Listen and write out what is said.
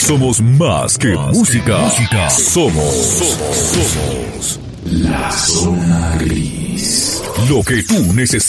Somos más que música. Somos La Zona Gris. Lo que tú necesitas.